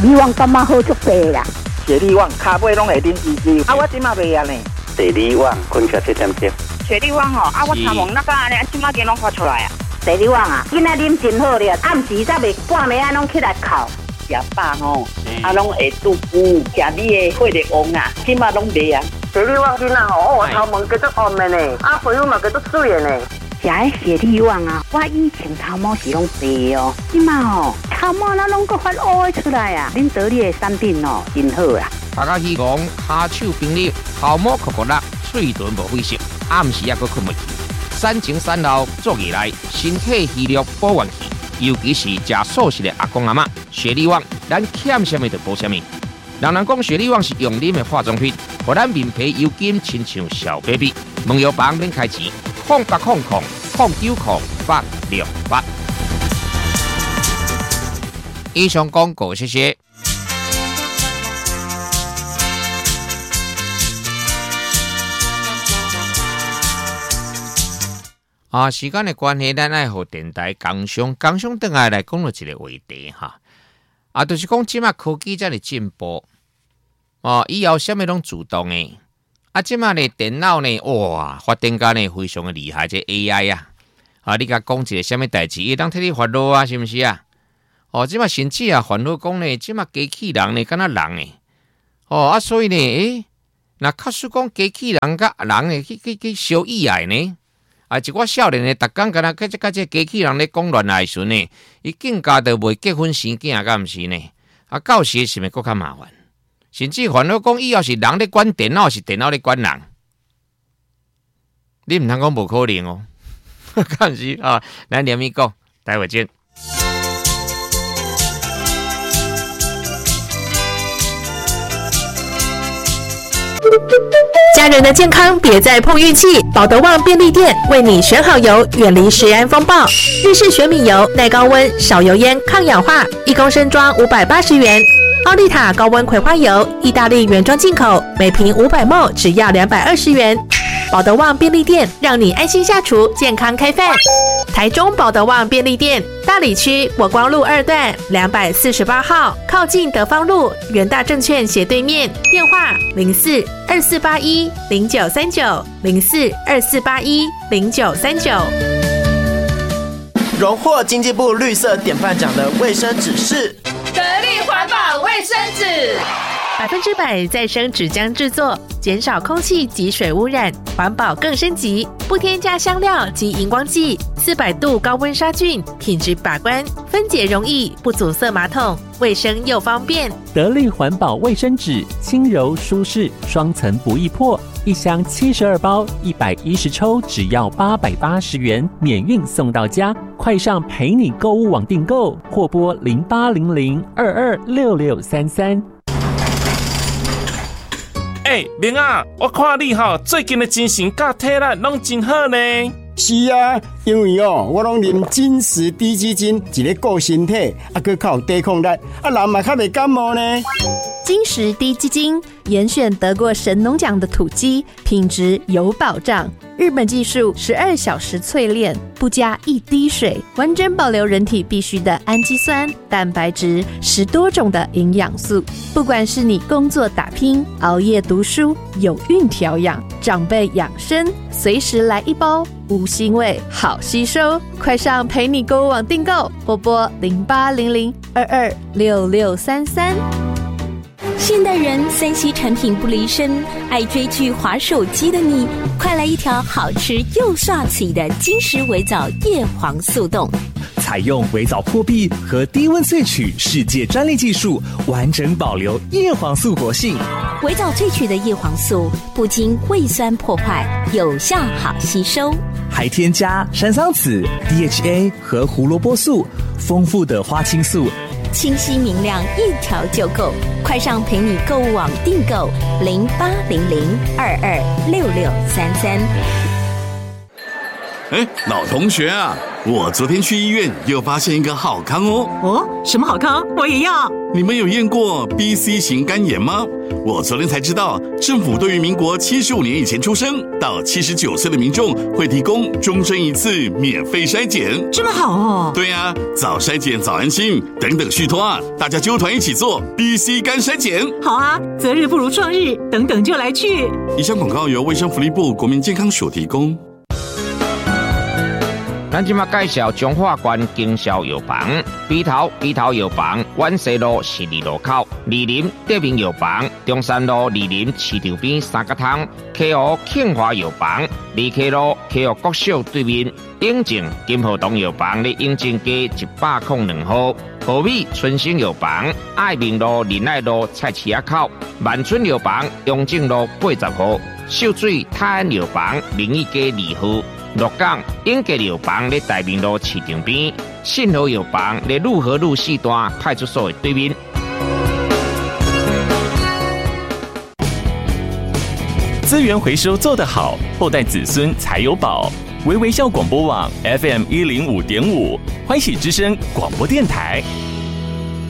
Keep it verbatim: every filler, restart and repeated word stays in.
力旺感觉好足白啦。 雪力旺骹尾拢会啉滋滋，啊我即马袂啊呢。 雪力旺困起七点钟。 雪力旺吼，啊我参问那个安尼，即马间拢发出来啊。 雪力旺啊，囡仔啉真好咧，暗时才袂半暝啊拢起来哭。 食饱吼，啊拢会肚腹，食你的血力旺啊，即马拢袂啊。 雪力旺囡仔吼，我头毛叫做红的呢，啊皮肤嘛叫做水的呢。 食迄雪力旺啊，我以前头毛是拢白哦，即马吼头毛那拢个发乌的出来啊！恁得力的产品哦，真好啊！ 大家希望骹手冰力，头毛酷酷辣，嘴唇无灰色，暗时也阁困袂去。产前产后做起来，身体虚弱保元气，尤其是食素食的阿公阿嬷，雪力旺咱欠什么就补什么。人人讲雪力旺是用啉的化妆品，互咱面皮油金亲像小 baby。问药房免开钱。空八空空空九空八六八。以上广告，谢谢。啊，时间的关系，咱爱互电台工商工商等下来讲了一个话题哈。啊，就是讲即马科技遮尔进步，哦，以后啥物拢自动的。啊，即马呢电脑呢，哇，发展家呢非常的厉害，这 A I 啊，啊，你甲讲一个什么代志，伊当替你烦恼啊，是毋是啊？哦，即马甚至啊烦恼讲呢，即马机器人呢，敢若人诶，哦啊，所以呢，诶，那假使讲机器人甲人诶去去去相依赖呢，啊，一寡少年呢，逐工敢若甲即甲即机器人咧讲恋爱时呢，伊更加都袂结婚生囝，敢毋是呢？啊，到时是咪更较麻烦？甚至烦恼讲以后是人咧管电脑，是电脑咧管人，你唔通讲无可能哦，看是啊，咱连咪讲，待会见。 家人的健康别再碰运气，保德旺便利店为你选好油，远离食安风暴。日式玄米油耐高温、少油烟、抗氧化，一公升装五百八十元。奥利塔高温葵花油，意大利原装进口，每瓶五百毫升只要两百二十元。保德旺便利店让你安心下厨，健康开饭。台中保德旺便利店大里区国光路二段两百四十八号，靠近德芳路元大证券斜对面，电话零四二四八一零九三九零四二四八一零九三九。 荣获经济部绿色典范奖的卫生纸是得力环保卫生纸，百分之百再生纸浆制作，减少空气及水污染，环保更升级，不添加香料及荧光剂，四百度高温杀菌，品质把关，分解容易，不阻塞马桶，卫生又方便。 得力环保卫生纸，轻柔舒适，双层不易破，一箱七十二包，一百一十抽，只要八百八十元，免运送到家。快上陪你购物网订购，或拨零八零零二二六六三三。 哎，明啊，我看你吼最近的精神甲体力拢真好呢。 是啊，因为哦，我拢啉金石低基金，一个顾身体，啊，佮较有抵抗力，啊，人嘛较袂感冒呢。 金石低基金严选得过神农奖的土鸡，品质有保障。日本技术十二小时淬炼，不加一滴水，完整保留人体必需的氨基酸、蛋白质，十多种的营养素。不管是你工作打拼、熬夜读书、有孕调养、长辈养生，随时来一包，无腥味，好吸收。快上陪你购物网订购，或拨零八零零二二六六三三。 现代人三 C 产品不离身，爱追剧滑手机的你，快来一条好吃又刷起的金石微藻叶黄素冻。 采用微藻破壁和低温萃取世界专利技术，完整保留叶黄素活性。 微藻萃取的叶黄素不经胃酸破坏，有效好吸收， 还添加山桑子、D H A 和胡萝卜素，丰富的花青素， 清晰明亮，一条就够。快上陪你购物网订购零八零零二二六六三三。 哎，老同学啊， 我昨天去医院又发现一个好康哦。 哦，什么好康？我也要。 你们有验过 B C 型肝炎吗？我昨天才知道，政府对于民国七十五年以前出生到七十九岁的民众会提供终身一次免费筛检。 这么好哦。 对啊，早筛检早安心，等等续托啊，大家揪团一起做 B C 肝筛检。 好啊，择日不如撞日，等等就来去。 以上广告由卫生福利部国民健康署提供。 咱即马介绍中华关经销药房，鼻头鼻头药房，万西路十二路口，二林德明药房，中山路二林市场边三角汤，K O 庆华药房，二 K 路 K O 国小对面，永靖金河东药房咧永靖街一百零两号，和美春兴药房，爱民路仁爱路菜市仔口，万春药房永靖路八十号，秀水泰安药房民意街二号。鹿港永吉药房咧大明路市场边，信和药房咧路和路四段派出所的对面。 资源回收做得好，后代子孙才有宝。微微笑广播网 F M 一零五点五，欢喜之声广播电台。